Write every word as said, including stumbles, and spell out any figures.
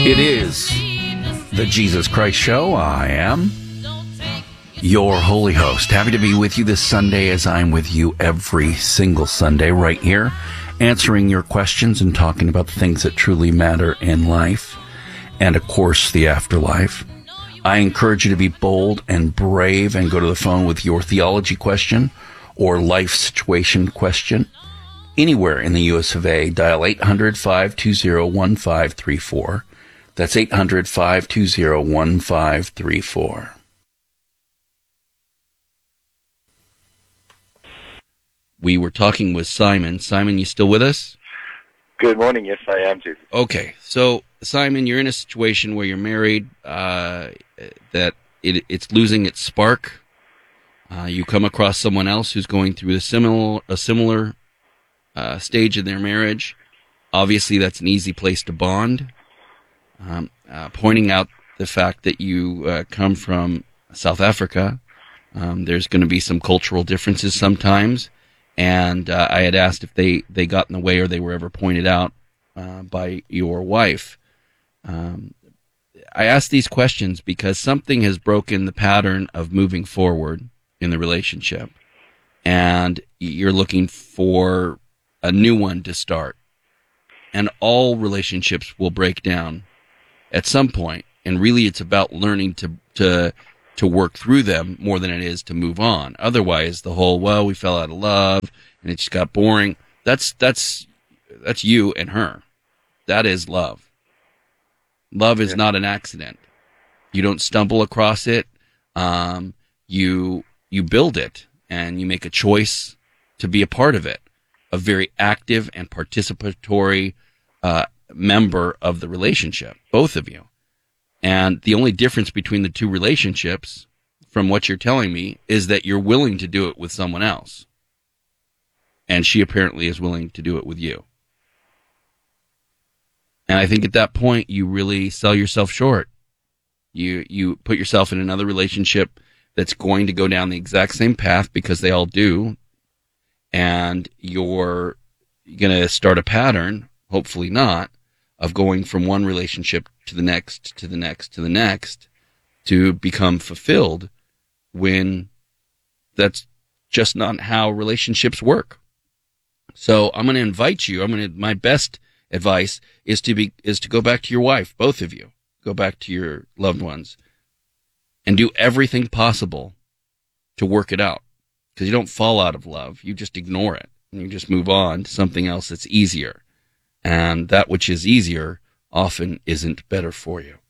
It is the Jesus Christ Show. I am your holy host. Happy to be with you this Sunday, as I'm with you every single Sunday right here, answering your questions and talking about the things that truly matter in life and, of course, the afterlife. I encourage you to be bold and brave and go to the phone with your theology question or life situation question. Anywhere in the U S of A, dial eight hundred, five two zero, one five three four. That's eight hundred, five two zero, one five three four. We were talking with Simon. Simon, you still with us? Good morning. Yes, I am, too. Okay. So, Simon, you're in a situation where you're married, uh, that it, it's losing its spark. Uh, you come across someone else who's going through a similar, a similar uh, stage in their marriage. Obviously, that's an easy place to bond. Um, uh, pointing out the fact that you uh, come from South Africa, um, there's going to be some cultural differences sometimes. And uh, I had asked if they, they got in the way or they were ever pointed out uh, by your wife. Um, I asked these questions because something has broken the pattern of moving forward in the relationship, and you're looking for a new one to start. And all relationships will break down at some point, and really it's about learning to to to work through them more than it is to move on. Otherwise, the whole, well, we fell out of love and it just got boring, that's that's that's you and her. That is love. Love is yeah. not an accident. You don't stumble across it. Um, you you build it, and you make a choice to be a part of it, a very active and participatory uh, member of the relationship, both of you. And the only difference between the two relationships, from what you're telling me, is that you're willing to do it with someone else. And she apparently is willing to do it with you. And I think at that point, you really sell yourself short. You you put yourself in another relationship that's going to go down the exact same path, because they all do. And you're going to start a pattern, hopefully not, of going from one relationship to the next, to the next, to the next, to become fulfilled, when that's just not how relationships work. So I'm going to invite you, I'm going to, my best advice is to be, is to go back to your wife, both of you, go back to your loved ones, and do everything possible to work it out. Because you don't fall out of love, you just ignore it, and you just move on to something else that's easier. And that which is easier often isn't better for you.